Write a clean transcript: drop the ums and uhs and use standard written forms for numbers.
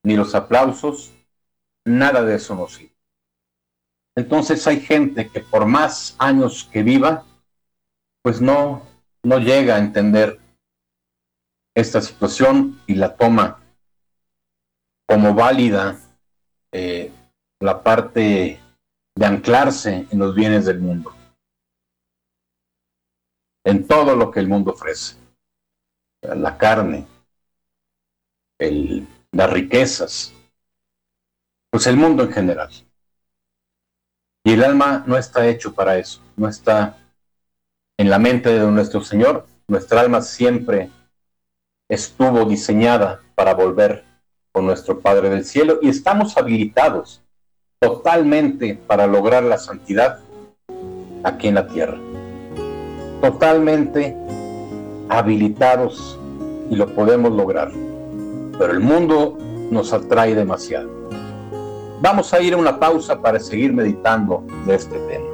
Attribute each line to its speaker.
Speaker 1: ni los aplausos, nada de eso nos sirve. Entonces hay gente que por más años que viva, pues no llega a entender esta situación y la toma como válida la parte de anclarse en los bienes del mundo, en todo lo que el mundo ofrece, la carne, las riquezas, pues el mundo en general. Y el alma no está hecho para eso, no está en la mente de nuestro Señor. Nuestra alma siempre estuvo diseñada para volver con nuestro Padre del Cielo y estamos habilitados totalmente para lograr la santidad aquí en la tierra. Totalmente habilitados y lo podemos lograr. Pero el mundo nos atrae demasiado. Vamos a ir a una pausa para seguir meditando de este tema.